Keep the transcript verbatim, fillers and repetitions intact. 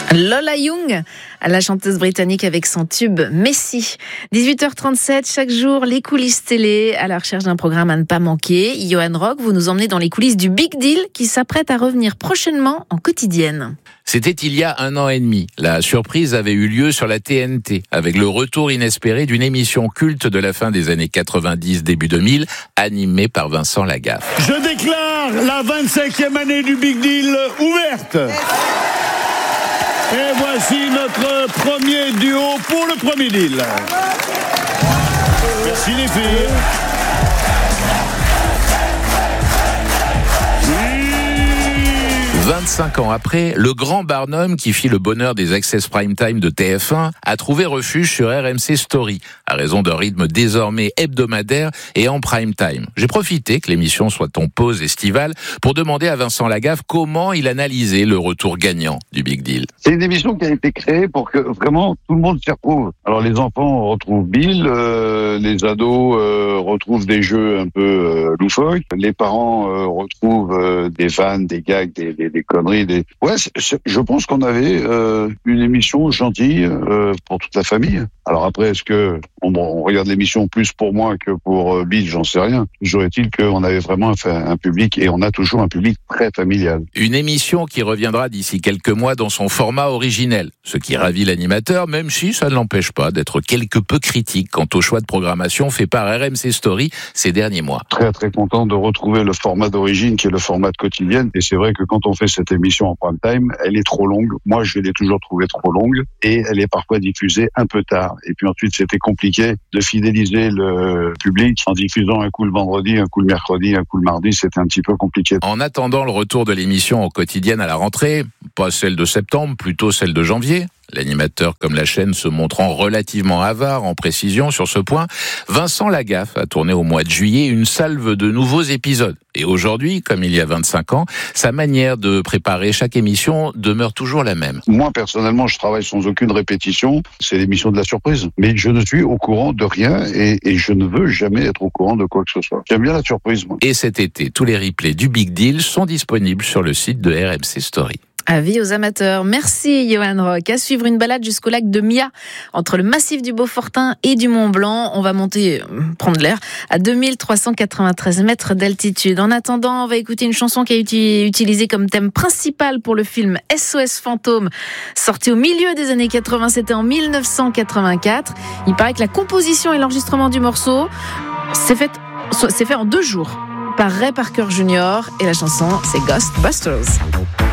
Lola Young, la chanteuse britannique avec son tube Messi. dix-huit heures trente-sept, chaque jour, les coulisses télé, à la recherche d'un programme à ne pas manquer. Johan Rock, vous nous emmenez dans les coulisses du Big Deal qui s'apprête à revenir prochainement en quotidienne. C'était il y a un an et demi. La surprise avait eu lieu sur la T N T, avec le retour inespéré d'une émission culte de la fin des années quatre-vingt-dix, début deux mille, animée par Vincent Lagaffe. Je déclare la vingt-cinquième année du Big Deal ouverte. Et voici notre premier duo pour le premier deal. Merci les filles. vingt-cinq ans après, le grand Barnum qui fit le bonheur des Access Prime Time de T F un a trouvé refuge sur R M C Story, à raison d'un rythme désormais hebdomadaire et en prime time. J'ai profité que l'émission soit en pause estivale pour demander à Vincent Lagaffe comment il analysait le retour gagnant du Big Deal. C'est une émission qui a été créée pour que vraiment tout le monde s'y retrouve. Alors les enfants retrouvent Bill, euh, les ados euh, retrouvent des jeux un peu euh, loufoques, les parents euh, retrouvent euh, des vannes, des gags, des, des, des conneries. Des... Ouais, c'est, c'est, je pense qu'on avait euh, une émission gentille euh, pour toute la famille. Alors après, est-ce que on, on regarde l'émission plus pour moi que pour euh, Bill, j'en sais rien. Toujours est-il qu'on avait vraiment un, un public, et on a toujours un public très familial. Une émission qui reviendra d'ici quelques mois dans son format originel, ce qui ravit l'animateur, même si ça ne l'empêche pas d'être quelque peu critique quant au choix de programmation fait par R M C Story ces derniers mois. Très très content de retrouver le format d'origine qui est le format de quotidienne, et c'est vrai que quand on fait cette émission en prime time, elle est trop longue. Moi, je l'ai toujours trouvée trop longue, et elle est parfois diffusée un peu tard. Et puis ensuite, c'était compliqué de fidéliser le public en diffusant un coup le vendredi, un coup le mercredi, un coup le mardi. C'était un petit peu compliqué. En attendant le retour de l'émission en quotidienne à la rentrée, pas celle de septembre, plutôt celle de janvier, l'animateur comme la chaîne se montrant relativement avare en précision sur ce point, Vincent Lagaffe a tourné au mois de juillet une salve de nouveaux épisodes. Et aujourd'hui, comme il y a vingt-cinq ans, sa manière de préparer chaque émission demeure toujours la même. Moi, personnellement, je travaille sans aucune répétition. C'est l'émission de la surprise. Mais je ne suis au courant de rien et, et je ne veux jamais être au courant de quoi que ce soit. J'aime bien la surprise, moi. Et cet été, tous les replays du Big Deal sont disponibles sur le site de R M C Story. Avis aux amateurs. Merci Johan Rock. À suivre une balade jusqu'au lac de Mia, entre le massif du Beaufortin et du Mont Blanc. On va monter, euh, prendre l'air, à deux mille trois cent quatre-vingt-treize mètres d'altitude. En attendant, on va écouter une chanson qui a été utilisée comme thème principal pour le film S O S Fantôme, sorti au milieu des années quatre-vingts. C'était en mille neuf cent quatre-vingt-quatre. Il paraît que la composition et l'enregistrement du morceau s'est fait, s'est fait en deux jours par Ray Parker junior Et la chanson, c'est Ghostbusters.